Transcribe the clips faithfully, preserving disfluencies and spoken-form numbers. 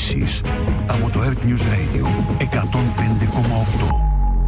ειδήσεις από το Earth News Radio εκατόν πέντε κόμμα οκτώ.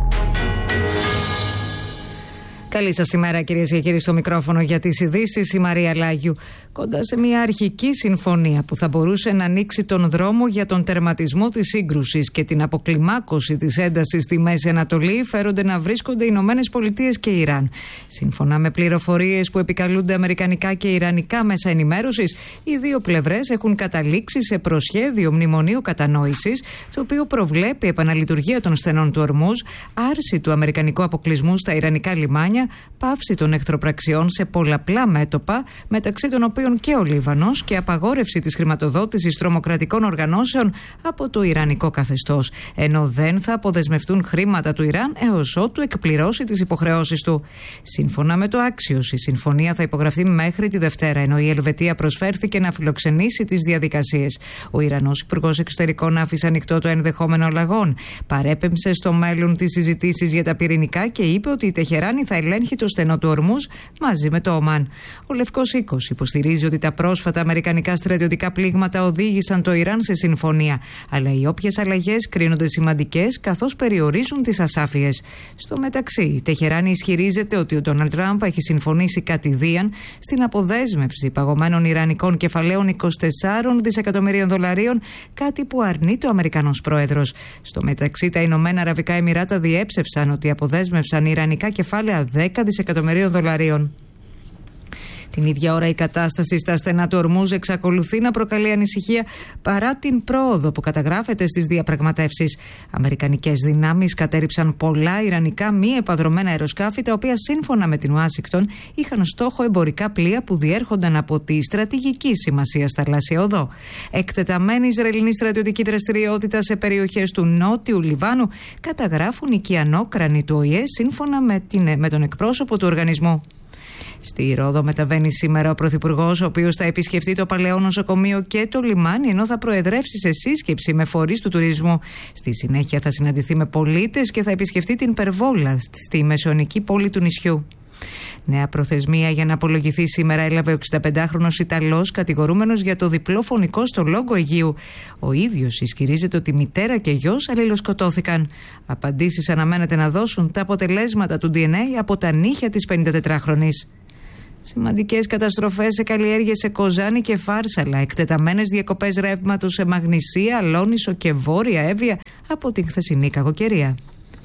Καλή σας ημέρα, κυρίες και κύριοι, στο μικρόφωνο για τις ειδήσεις η Μαρία Λάγιου. Κοντά σε μια αρχική συμφωνία που θα μπορούσε να ανοίξει τον δρόμο για τον τερματισμό της σύγκρουσης και την αποκλιμάκωση της έντασης στη Μέση Ανατολή, φέρονται να βρίσκονται οι Ηνωμένες Πολιτείες και Ιράν. Σύμφωνα με πληροφορίες που επικαλούνται αμερικανικά και ιρανικά μέσα ενημέρωσης, οι δύο πλευρές έχουν καταλήξει σε προσχέδιο μνημονίου κατανόησης, το οποίο προβλέπει επαναλειτουργία των στενών του Ορμούζ, άρση του αμερικανικού αποκλεισμού στα ιρανικά λιμάνια, πάυση των εχθροπραξιών σε πολλαπλά μέτωπα, μεταξύ των οποίων και ο Λίβανος, και απαγόρευση της χρηματοδότησης τρομοκρατικών οργανώσεων από το ιρανικό καθεστώς, ενώ δεν θα αποδεσμευτούν χρήματα του Ιράν έως ότου εκπληρώσει τις υποχρεώσεις του. Σύμφωνα με το Axios, η συμφωνία θα υπογραφεί μέχρι τη Δευτέρα, ενώ η Ελβετία προσφέρθηκε να φιλοξενήσει τις διαδικασίες. Ο Ιρανός Υπουργός Εξωτερικών άφησε ανοιχτό το ενδεχόμενο αλλαγών. Παρέπεμψε στο μέλλον τις συζητήσεις για τα πυρηνικά και είπε ότι η Τεχεράνη θα ελέγχει το στενό του Ορμούζ μαζί με το Ομάν. Ο Λευκός Οίκος υποστηρίζει ότι τα πρόσφατα αμερικανικά στρατιωτικά πλήγματα οδήγησαν το Ιράν σε συμφωνία, αλλά οι όποιες αλλαγές κρίνονται σημαντικές καθώς περιορίζουν τις ασάφειες. Στο μεταξύ, η Τεχεράνη ισχυρίζεται ότι ο Ντόναλντ Τραμπ έχει συμφωνήσει κατηδίαν στην αποδέσμευση παγωμένων ιρανικών κεφαλαίων είκοσι τεσσάρων δισεκατομμυρίων δολαρίων, κάτι που αρνεί το Αμερικανός πρόεδρος. Στο μεταξύ, τα Ηνωμένα Αραβικά Εμιράτα διέψευσαν ότι αποδέσμευσαν ιρανικά κεφάλαια δέκα δισεκατομμυρίων δολαρίων. Την ίδια ώρα η κατάσταση στα στενά του Ορμούζ εξακολουθεί να προκαλεί ανησυχία παρά την πρόοδο που καταγράφεται στις διαπραγματεύσεις. Αμερικανικές δυνάμεις κατέριψαν πολλά ιρανικά μη επαδρωμένα αεροσκάφη, τα οποία σύμφωνα με την Ουάσιγκτον είχαν στόχο εμπορικά πλοία που διέρχονταν από τη στρατηγική σημασία θαλάσσια οδό. Εκτεταμένη Ισραηλινή στρατιωτική δραστηριότητα σε περιοχές του νότιου Λιβάνου καταγράφουν οι οικιανόκρανοι του Ο Η Ε σύμφωνα με, την, με τον εκπρόσωπο του οργανισμού. Στη Ρόδο μεταβαίνει σήμερα ο Πρωθυπουργός, ο οποίος θα επισκεφτεί το παλαιό νοσοκομείο και το λιμάνι, ενώ θα προεδρεύσει σε σύσκεψη με φορείς του τουρισμού. Στη συνέχεια θα συναντηθεί με πολίτες και θα επισκεφτεί την Περβόλα, στη μεσαιωνική πόλη του νησιού. Νέα προθεσμία για να απολογηθεί σήμερα έλαβε ο εξηνταπεντάχρονος Ιταλός, κατηγορούμενος για το διπλό φωνικό στο Λόγκο Αιγείου. Ο ίδιος ισχυρίζεται ότι μητέρα και γιος αλληλοσκοτώθηκαν. Απαντήσεις αναμένεται να δώσουν τα αποτελέσματα του ντι εν έι από τα νύχια της πενηντατετράχρονης. Σημαντικές καταστροφές σε καλλιέργειες σε Κοζάνη και Φάρσαλα, εκτεταμένες διακοπές ρεύματος σε Μαγνησία, Αλόνισο και Βόρεια Εύβοια από την χθεσινή κακοκαιρία.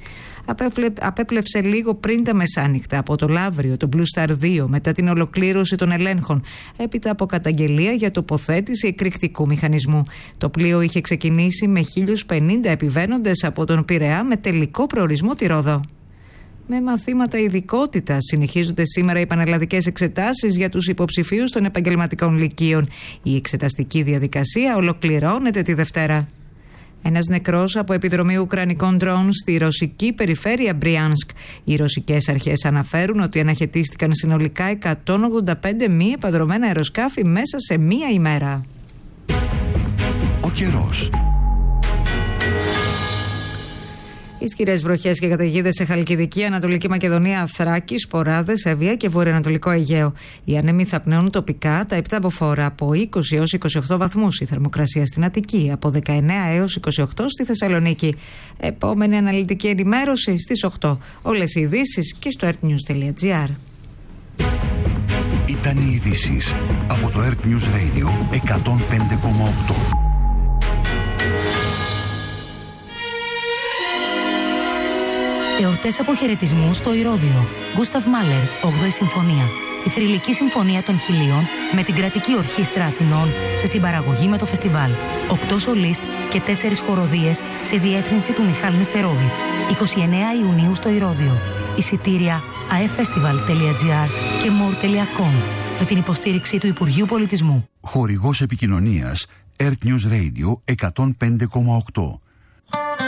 Απέπλευσε λίγο πριν τα μεσάνυχτα από το Λαύριο το Blue Star δύο μετά την ολοκλήρωση των ελέγχων, έπειτα από καταγγελία για τοποθέτηση εκρηκτικού μηχανισμού. Το πλοίο είχε ξεκινήσει με χίλιους πενήντα επιβαίνοντες από τον Πειραιά με τελικό προορισμό τη Ρόδο. Με μαθήματα ειδικότητας συνεχίζονται σήμερα οι πανελλαδικές εξετάσεις για τους υποψηφίους των επαγγελματικών λυκείων. Η εξεταστική διαδικασία ολοκληρώνεται τη Δευτέρα. Ένας νεκρός από επιδρομή ουκρανικών ντρόουν στη ρωσική περιφέρεια Μπριάνσκ. Οι ρωσικές αρχές αναφέρουν ότι αναχαιτίστηκαν συνολικά εκατόν ογδόντα πέντε μη επαδρομένα αεροσκάφη μέσα σε μία ημέρα. Ο καιρός. Ισχυρές βροχές και καταιγίδες σε Χαλκιδική, Ανατολική Μακεδονία, Θράκη, Σποράδες, Εύβοια και Βορειοανατολικό Αιγαίο. Οι άνεμοι θα πνέουν τοπικά τα επτά μποφόρ από είκοσι έως είκοσι οκτώ βαθμούς. Η θερμοκρασία στην Αττική από δεκαεννέα έως είκοσι οκτώ στη Θεσσαλονίκη. Επόμενη αναλυτική ενημέρωση στις οκτώ. Όλες οι ειδήσεις και στο earthnews τελεία gr. Ήταν οι ειδήσεις από το Earth News Radio εκατόν πέντε κόμμα οκτώ. Εορτές αποχαιρετισμού στο Ηρώδειο. Γκούσταβ Μάλερ, όγδοη Συμφωνία. Η θρυλική συμφωνία των χιλίων με την Κρατική Ορχήστρα Αθηνών σε συμπαραγωγή με το φεστιβάλ. Οκτώ σολίστ και τέσσερις χοροδίες σε διεύθυνση του Μιχάλ Νεστερόβιτς. εικοστή ενάτη Ιουνίου στο Ηρώδειο. Εισιτήρια άι εφ φεστιβάλ τελεία gr και μορ τελεία κομ με την υποστήριξη του Υπουργείου Πολιτισμού. Χορηγός επικοινωνίας Earth News Radio εκατόν πέντε κόμμα οκτώ.